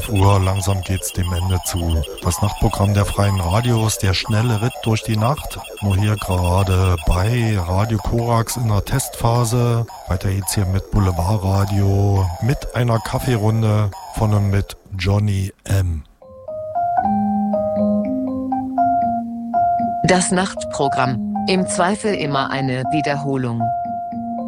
11 Uhr, langsam geht's dem Ende zu. Das Nachtprogramm der Freien Radios, der schnelle Ritt durch die Nacht. Nur hier gerade bei Radio Korax in der Testphase. Weiter geht's hier mit Boulevardradio, mit einer Kaffeerunde von und mit Johnny M. Das Nachtprogramm, im Zweifel immer eine Wiederholung.